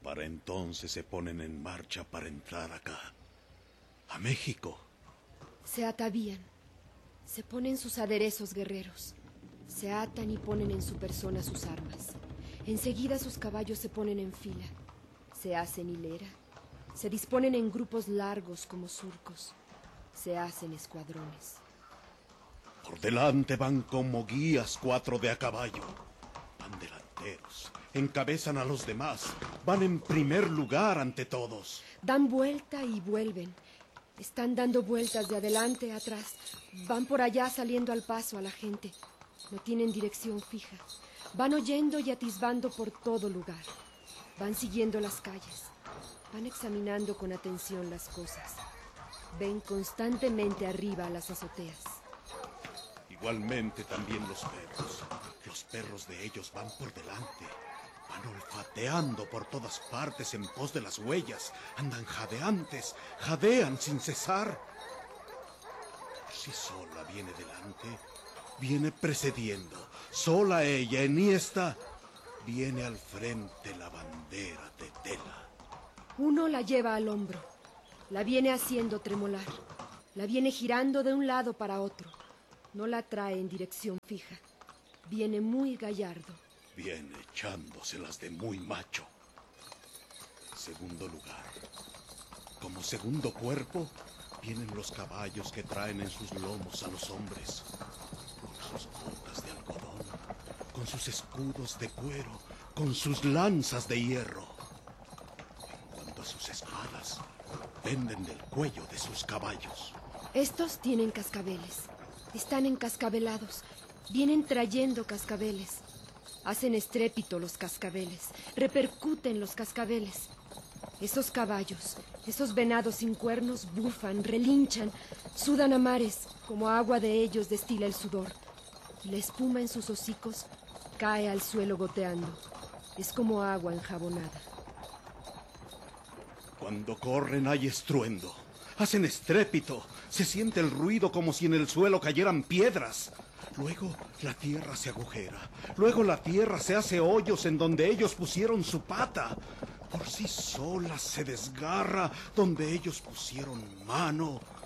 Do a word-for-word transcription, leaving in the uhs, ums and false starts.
Para entonces se ponen en marcha para entrar acá, a México. Se atavían, se ponen sus aderezos guerreros, se atan y ponen en su persona sus armas. Enseguida sus caballos se ponen en fila, se hacen hilera, se disponen en grupos largos como surcos, se hacen escuadrones. Por delante van como guías cuatro de a caballo. Van delanteros, encabezan a los demás, van en primer lugar ante todos. Dan vuelta y vuelven. Están dando vueltas de adelante a atrás. Van por allá saliendo al paso a la gente. No tienen dirección fija. Van oyendo y atisbando por todo lugar. Van siguiendo las calles. Van examinando con atención las cosas. Ven constantemente arriba a las azoteas. Igualmente también los perros. Los perros de ellos van por delante. Van olfateando por todas partes en pos de las huellas. Andan jadeantes, jadean sin cesar. Si sola viene delante, viene precediendo. Sola ella, enhiesta, viene al frente la bandera de tela. Uno la lleva al hombro. La viene haciendo tremolar. La viene girando de un lado para otro. No la trae en dirección fija. Viene muy gallardo. Viene echándoselas de muy macho. Segundo lugar. Como segundo cuerpo, vienen los caballos que traen en sus lomos a los hombres. Con sus botas de algodón, con sus escudos de cuero, con sus lanzas de hierro. En cuanto a sus espadas, penden del cuello de sus caballos. Estos tienen cascabeles. Están encascabelados. Vienen trayendo cascabeles. Hacen estrépito los cascabeles. Repercuten los cascabeles. Esos caballos, esos venados sin cuernos, bufan, relinchan, sudan a mares, como agua de ellos destila el sudor. Y la espuma en sus hocicos cae al suelo goteando. Es como agua enjabonada. Cuando corren hay estruendo. Hacen estrépito. Se siente el ruido como si en el suelo cayeran piedras. Luego la tierra se agujera. Luego la tierra se hace hoyos en donde ellos pusieron su pata. Por sí sola se desgarra donde ellos pusieron mano.